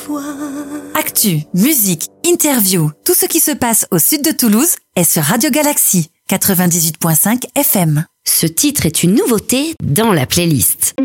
fois. Actu, musique, interview, tout ce qui se passe au sud de Toulouse est sur Radio Galaxy 98.5 FM. Ce titre est une nouveauté dans la playlist.